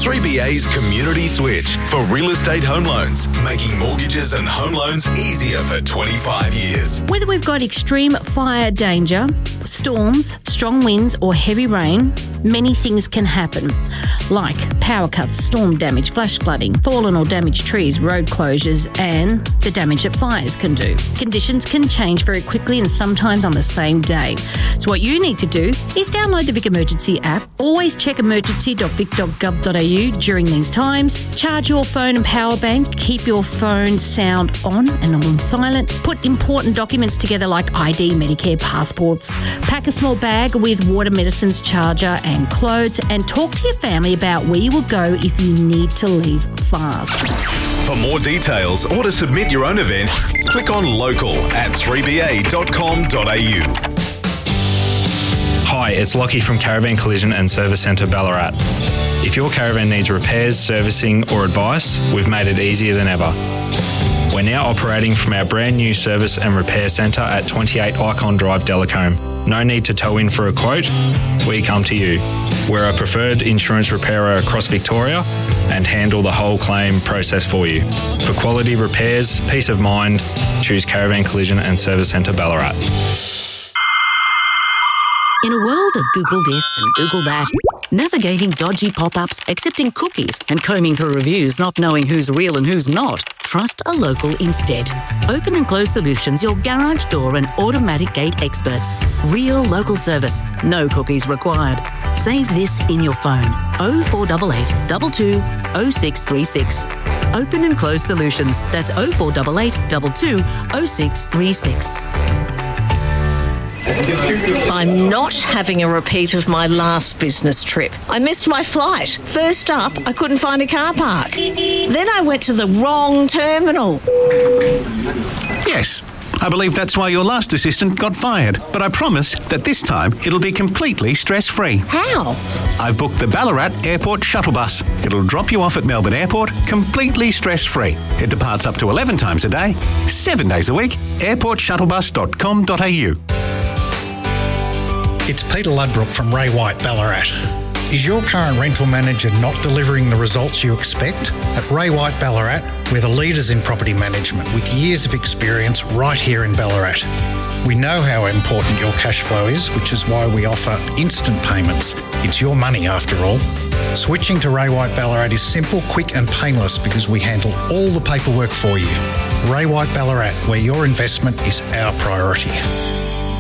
3BA's Community Switch for real estate home loans, making mortgages and home loans easier for 25 years. Whether we've got extreme fire danger, storms, strong winds or heavy rain, many things can happen, like power cuts, storm damage, flash flooding, fallen or damaged trees, road closures, and the damage that fires can do. Conditions can change very quickly and sometimes on the same day. So what you need to do is download the Vic Emergency app. Always check emergency.vic.gov.au during these times. Charge your phone and power bank. Keep your phone sound on and on silent. Put important documents together like ID, Medicare, passports. Pack a small bag with water, medicines, charger and clothes, and talk to your family about where you will go if you need to leave fast. For more details or to submit your own event, click on local at 3ba.com.au. Hi, it's Lockie from Caravan Collision and Service Centre Ballarat. If your caravan needs repairs, servicing or advice, we've made it easier than ever. We're now operating from our brand new service and repair centre at 28 Icon Drive, Delacombe. No need to tow in for a quote. We come to you. We're a preferred insurance repairer across Victoria and handle the whole claim process for you. For quality repairs, peace of mind, choose Caravan Collision and Service Centre Ballarat. In a world of Google this and Google that, navigating dodgy pop-ups, accepting cookies, and combing through reviews not knowing who's real and who's not, trust a local instead. Open and Close Solutions, your garage door and automatic gate experts. Real local service, no cookies required. Save this in your phone. 0488 22 0636. Open and Close Solutions. That's 0488 22 0636. I'm not having a repeat of my last business trip. I missed my flight. First up, I couldn't find a car park. Then I went to the wrong terminal. Yes, I believe that's why your last assistant got fired. But I promise that this time it'll be completely stress-free. How? I've booked the Ballarat Airport shuttle bus. It'll drop you off at Melbourne Airport completely stress-free. It departs up to 11 times a day, 7 days a week. airportshuttlebus.com.au. It's Peter Ludbrook from Ray White, Ballarat. Is your current rental manager not delivering the results you expect? At Ray White Ballarat, we're the leaders in property management with years of experience right here in Ballarat. We know how important your cash flow is, which is why we offer instant payments. It's your money after all. Switching to Ray White Ballarat is simple, quick and painless because we handle all the paperwork for you. Ray White Ballarat, where your investment is our priority.